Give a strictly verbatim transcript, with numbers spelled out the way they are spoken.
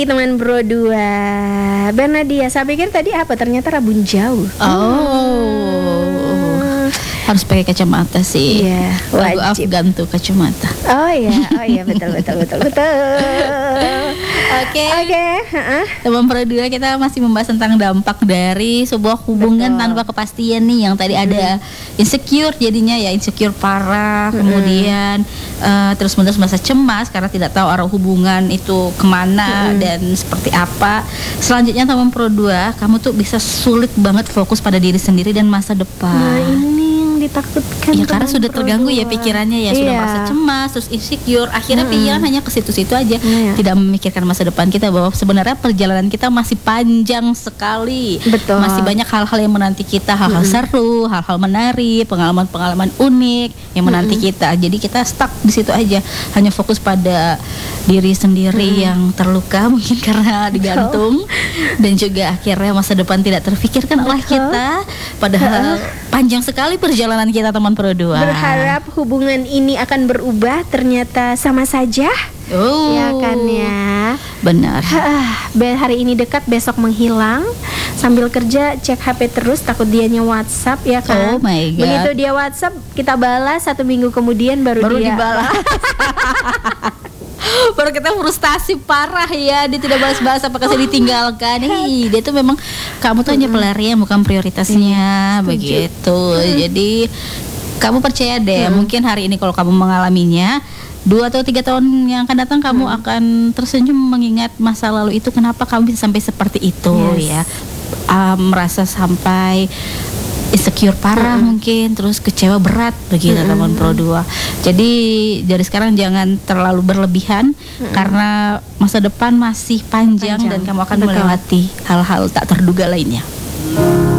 teman Pro dua. Bernadia, saya pikir tadi apa? Ternyata rabun jauh. Oh, harus pakai kacamata sih. Iya, Lagu wajib. Afgan tuh kacamata. Oh iya, oh iya betul betul betul betul. Oke. Oke, heeh. Teman Pro dua, kita masih membahas tentang dampak dari sebuah hubungan Betul. tanpa kepastian nih, yang tadi ada insecure jadinya ya, insecure parah, kemudian uh, terus-menerus merasa cemas karena tidak tahu arah hubungan itu kemana dan seperti apa. Selanjutnya teman Pro dua, kamu tuh bisa sulit banget fokus pada diri sendiri dan masa Nah, depan. ini yang ditakutkan. Ya karena teman sudah Pro terganggu ya dua. pikirannya ya, sudah Iya. merasa cemas, terus insecure, akhirnya pikiran hanya ke situ-situ aja, Iya. tidak memikirkan masa depan kita, bahwa sebenarnya perjalanan kita masih panjang sekali. Betul. Masih banyak hal-hal yang menanti kita, hal-hal seru, hal-hal menarik, pengalaman-pengalaman unik yang menanti kita. Jadi kita stuck di situ aja, hanya fokus pada diri sendiri yang terluka mungkin karena digantung, dan juga akhirnya masa depan tidak terfikirkan oleh kita. Padahal panjang sekali perjalanan kita teman Pro dua. Berharap hubungan ini akan berubah, ternyata sama saja. Oh, Ya kan ya. benar. Ah, be- hari ini dekat, besok menghilang. Sambil kerja cek H P terus, takut dianya WhatsApp ya kan. Oh my God. Begitu dia WhatsApp, kita balas, satu minggu kemudian baru, Baru dia dibalas. Baru kita frustasi parah ya, dia tidak balas-balas, apakah saya ditinggalkan. Ih, dia tuh memang, kamu tuh hanya pelarian bukan prioritasnya, begitu. Jadi kamu percaya deh, mungkin hari ini kalau kamu mengalaminya, dua atau tiga tahun yang akan datang kamu akan tersenyum mengingat masa lalu itu, kenapa kamu bisa sampai seperti itu. Yes. Ya, Ah, merasa sampai insecure parah mungkin, terus kecewa berat begitu teman Pro dua. Jadi dari sekarang jangan terlalu berlebihan, karena masa depan masih panjang, Panjang. dan kamu akan Betul. melewati hal-hal tak terduga lainnya.